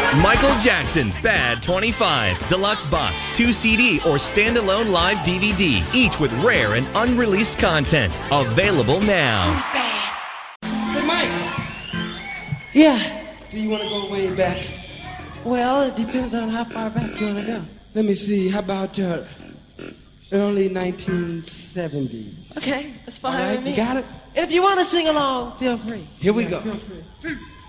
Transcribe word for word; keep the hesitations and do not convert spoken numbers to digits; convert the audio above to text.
Michael Jackson, Bad twenty-five, Deluxe Box, two C D or standalone live D V D, each with rare and unreleased content. Available now. Who's bad? Say, Mike. Yeah. Do you want to go way back? Well, it depends on how far back you want to go. Let me see. How about uh, early nineteen seventies? Okay, that's fine. All right, you got it? And if you want to sing along, feel free. Here we yeah, go. Feel free.